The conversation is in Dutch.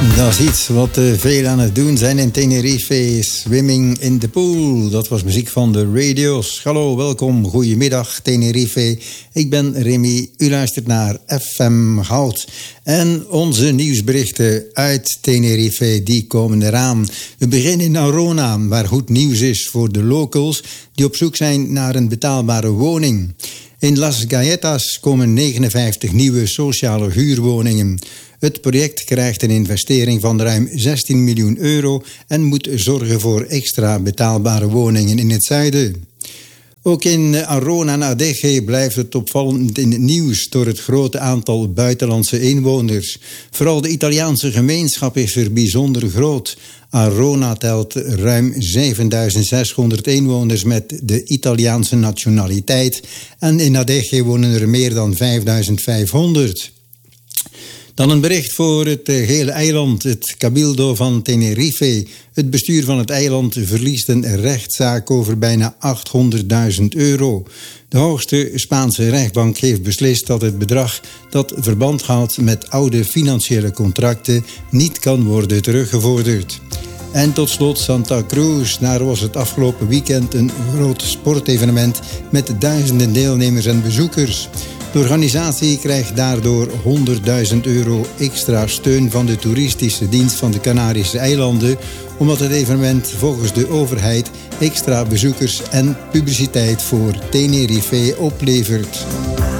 Dat is iets wat veel aan het doen zijn in Tenerife. Swimming in the pool. Dat was muziek van de Radio's. Hallo, welkom. Goedemiddag Tenerife. Ik ben Remy. U luistert naar FM Goud. En onze nieuwsberichten uit Tenerife, die komen eraan. We beginnen in Arona, waar goed nieuws is voor de locals die op zoek zijn naar een betaalbare woning. In Las Galletas komen 59 nieuwe sociale huurwoningen. Het project krijgt een investering van ruim 16 miljoen euro en moet zorgen voor extra betaalbare woningen in het zuiden. Ook in Arona en Adeje blijft het opvallend in het nieuws door het grote aantal buitenlandse inwoners. Vooral de Italiaanse gemeenschap is er bijzonder groot. Arona telt ruim 7600 inwoners met de Italiaanse nationaliteit en in Adeje wonen er meer dan 5500. Dan een bericht voor het hele eiland, het Cabildo van Tenerife. Het bestuur van het eiland verliest een rechtszaak over bijna 800.000 euro. De hoogste Spaanse rechtbank heeft beslist dat het bedrag dat verband houdt met oude financiële contracten niet kan worden teruggevorderd. En tot slot Santa Cruz. Daar was het afgelopen weekend een groot sportevenement met duizenden deelnemers en bezoekers. De organisatie krijgt daardoor 100.000 euro extra steun van de toeristische dienst van de Canarische eilanden, omdat het evenement volgens de overheid extra bezoekers en publiciteit voor Tenerife oplevert.